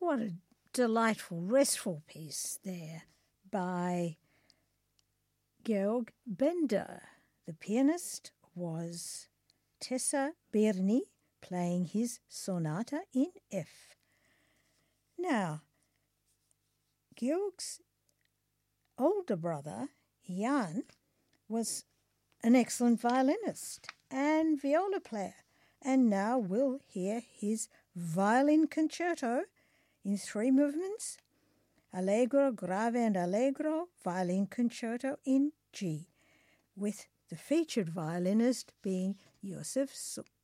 What a delightful, restful piece there by Georg Bender. The pianist was Tessa Berni, playing his sonata in F. Now, Georg's older brother, Jan, was an excellent violinist and viola player, and now we'll hear his violin concerto in 3 movements: Allegro, Grave and Allegro, violin concerto in G, with the featured violinist being Josef Suk.